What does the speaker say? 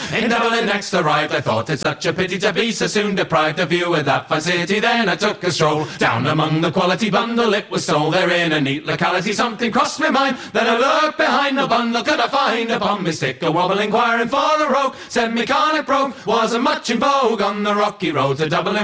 In Dublin next arrived, I thought it such a pity to be so soon deprived of view of that fine city. Then I took a stroll down among the quality bundle it was sold there in a neat locality. Something crossed my mind, then I looked behind the bundle. Could I find upon me stick a wobble inquiring for a rogue? Said me cornet brogue wasn't much in vogue on the rocky road to Dublin.